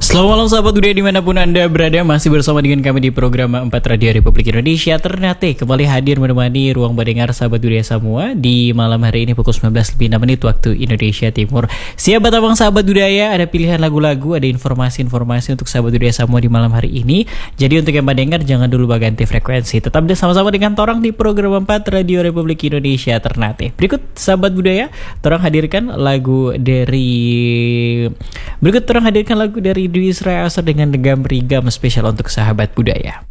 Selamat malam sahabat budaya dimanapun Anda berada. Masih bersama dengan kami di program 4 Radio Republik Indonesia Ternate. Kembali hadir menemani ruang mendengar sahabat budaya semua di malam hari ini pukul 19:06 waktu Indonesia Timur. Siap abang sahabat budaya, ada pilihan lagu-lagu, ada informasi-informasi untuk sahabat budaya semua di malam hari ini. Jadi untuk yang mendengar jangan dulu ganti frekuensi. Tetap bersama-sama dengan Torang di program 4 Radio Republik Indonesia Ternate. Berikut sahabat budaya, Torang hadirkan lagu dari Dwi Israel dengan Legam Rigam spesial untuk sahabat budaya.